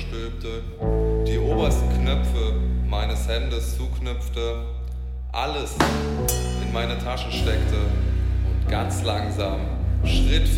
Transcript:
stülpte, die obersten Knöpfe meines Hemdes zuknüpfte, alles in meine Tasche steckte und ganz langsam, Schritt